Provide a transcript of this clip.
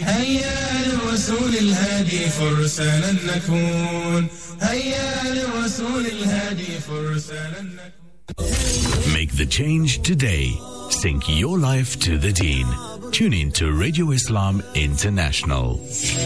هيا للرسول الهادي فرسانا نكون هيا للرسول الهادي فرسانا نكون. Make the change today. Sync your life to the Deen. Tune in to Radio Islam International.